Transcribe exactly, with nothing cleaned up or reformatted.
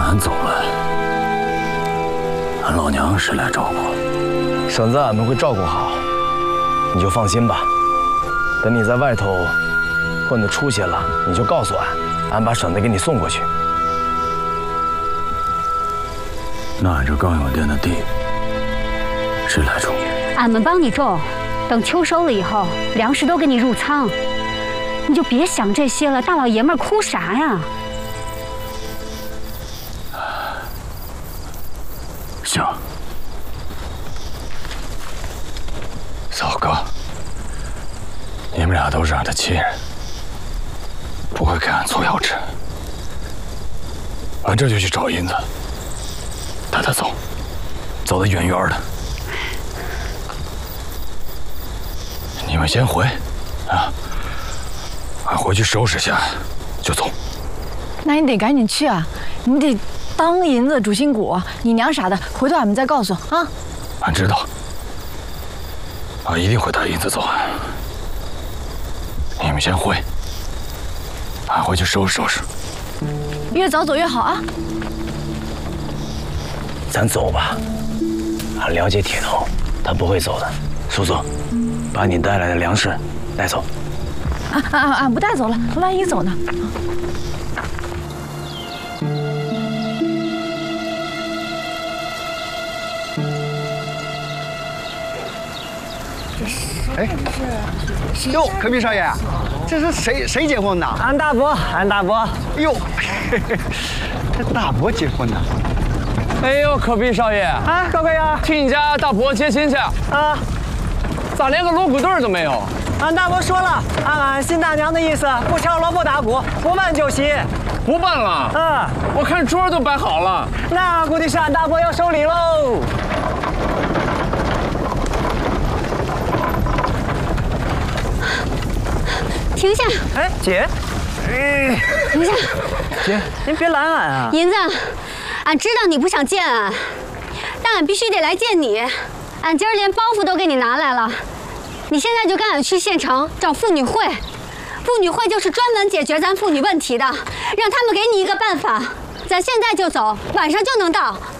俺走了，俺老娘谁来照顾？ 婶子，俺们会照顾好，你就放心吧。等你在外头混得出息了，你就告诉俺，俺把婶子给你送过去。 那俺这刚有店的地，谁来种？ 俺们帮你种，等秋收了以后，粮食都给你入仓。你就别想这些了，大老爷们儿哭啥呀？ 行。嫂哥，你们俩都是俺的亲人，不会给俺做药吃。俺这就去找银子，带他走，走得远远的。你们先回，啊，俺回去收拾下就走。 那你得赶紧去啊，你得当银子主心骨，你娘啥的，回头俺们再告诉啊。 俺知道。俺一定会带银子走，你们先回，俺回去收拾收拾。 越早走越好啊！ 咱走吧，俺了解铁头，他不会走的。叔叔，把你带来的粮食带走。 啊啊啊！俺不带走了，万一走呢？ 哎，哟，可比少爷，这是谁谁结婚呢？ 俺大伯，俺大伯。 哟，这大伯结婚呢？ 哎呦，可比少爷啊，高贵呀，替你家大伯接亲去啊？咋连个锣鼓队都没有？俺大伯说了，按俺新大娘的意思，不敲锣不打鼓，不办酒席。不办了？嗯，我看桌都摆好了。那估计是俺大伯要收礼喽。 停下！ 哎，姐， 哎，停下！ 姐，您别拦俺啊！ 银子，俺知道你不想见俺，但俺必须得来见你。俺今儿连包袱都给你拿来了，你现在就跟俺去县城找妇女会。妇女会就是专门解决咱妇女问题的，让他们给你一个办法。咱现在就走，晚上就能到。